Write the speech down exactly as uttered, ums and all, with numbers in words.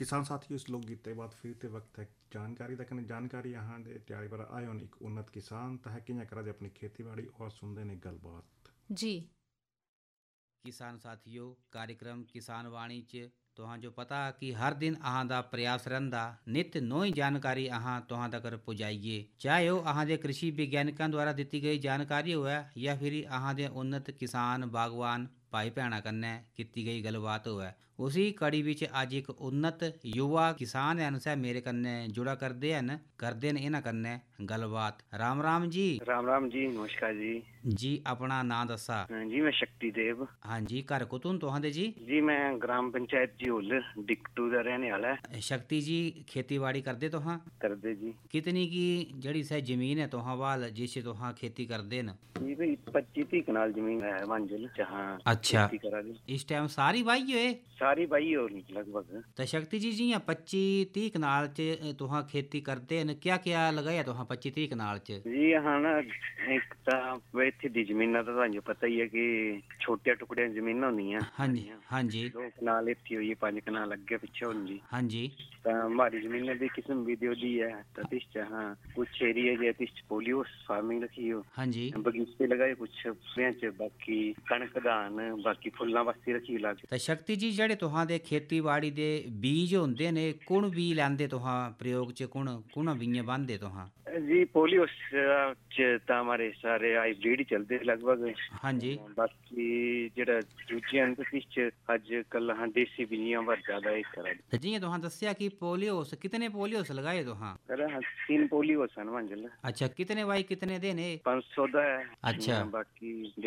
किसान साथियों, इस लोक गीत बाद फिर ते वक्त है जानकारी तक जानकारी यहाँ दे त्यारी पर आए होने एक उन्नत किसान तह किया करा दे अपनी खेतीबाड़ी और सुनते ने गलबात जी। किसान साथियों, कार्यक्रम किसान वाणी च तुहां जो पता कि हर दिन अहां दा प्रयास रहिंदा नित नई जानकारी अहां तुहां तक पहुंचाइए, चाहे वो अहां दे कृषि विज्ञानिकों द्वारा दी गई जानकारी होवे या फिर अहां दे उन्नत किसान बागवान भाई भैणा कन्नै कीती गई गलबात होवे। उसी कड़ी विच अज एक उन्नत युवा किसान हैं सै मेरे कन्नै जुड़ा करदे हन करदे न इन्हां कन्नै गलबात। राम राम जी। राम राम जी, नमस्कार जी। जी अपना नाम दसा। जी मैं शक्ति देव। हाँ जी, घर कुतुन तुहां दे जी? जी मैं ग्राम पंचायत जिहोल डिकटू दा रहने वाला है। शक्ति जी खेतीबाड़ी करदे तुहां? करदे जी। कितनी की जड़ी सह जमीन है तुहां वाल जिस तुहां खेती करदे न? जी भाई पच्चीस तीस कनाल जमीन है मंजिल जहां अच्छा खेती करा दी। इस टाइम सारी बाई होए? सारी बाई हो लगभग। तो शक्ति जी जियां पच्चीस तीस कनाल च तुहां खेती करदे न, क्या क्या लगाया तुहां पच्चीस तीस कनाल च? जी हाँ ना, एक तो इत्थे दी जमीना तो तुहानू पता ही है कि छोटे टुकड़े जमीन होंदियां। हाँ जी हाँ जी। दो कनाल इत्थे होई, पांच कनाल अगे पीछे होंदी। हाँ जी। तो हमारी जमीन दी किस्म भी दी दी है। तो तिस हाँ कुछ एरिया जे तिस पोलियो फार्मिंग रखी हो। हाँ जी। बगीचे लगाए कुछ च, बाकी कणक धान बाकी फुल्लां वास्ते रखी लग। तो शक्ति जी जेडे तुहां दे खेतीबाड़ी दे बीज होंदे ने कुण बीज लैंदे तुहां प्रयोग च, कुण कुण बीज बांधदे तुहां? जी पोलियो च तो हमारे सारे हाइब्रिड चलते लगभग। हाँ जी। बाकी जेड़ा दूजे अंत च अजकल हाँ देसी बीजियां पर ज्यादा एक करा। तो जियां तुहां दस्सिया कि पोलियोस कितने पोलियोस लगाए तुहां? कर हाँ तीन पोलियो सन मंजिल। अच्छा कितने बाई कितने दे ने? पाँच सौ दा है। अच्छा। बाकी